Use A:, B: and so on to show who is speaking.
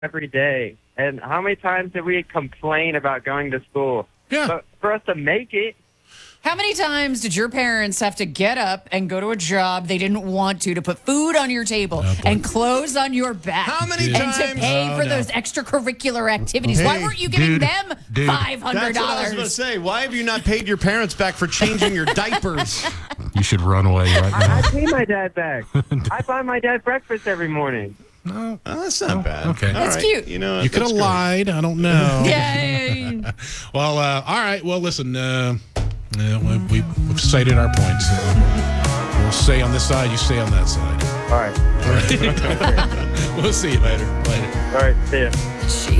A: every day. And how many times did we complain about going to school?
B: Yeah.
A: But for us to make it,
C: How many times did your parents have to get up and go to a job they didn't want to put food on your table and clothes on your back?
D: How many
C: and
D: times?
C: to pay for those extracurricular activities? Why weren't you giving them $500?
D: That's what I was going to say. Why have you not paid your parents back for changing your diapers?
B: You should run away right now.
A: I pay my dad back. I buy my dad breakfast every morning.
D: Oh, that's not bad.
B: Okay.
C: That's cute.
D: You know,
B: You could have lied. I don't know.
C: Yay.
B: Well, all right. Well, listen, we've cited our points. We'll stay on this side. You stay on that side.
A: All right.
B: We'll see you later.
A: All right. See ya.
C: She